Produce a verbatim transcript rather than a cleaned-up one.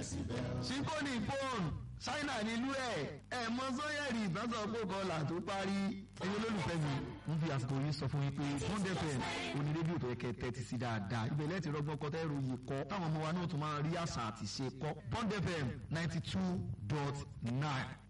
síkóní fóònù ṣáínà nílùú ẹ̀ ẹ̀ mọ sọ́yẹ̀rì ìtọ́sọ̀ gbòkànlá tó parí ẹ̀yin olólùfẹ́ mi ń fi àsìkò yìí sọ fún yín pé Bond F M òní rédíò tó yẹ kẹ́ tẹ́tí sí dáadáa ibẹ̀ lẹ́tì rọ́gbọ́n kọ́tẹ́ ìròyìn kọ́ táwọn ọmọ wa náà tún máa rí àṣà àti ṣe kọ́ Bond F M ninety two dot nine.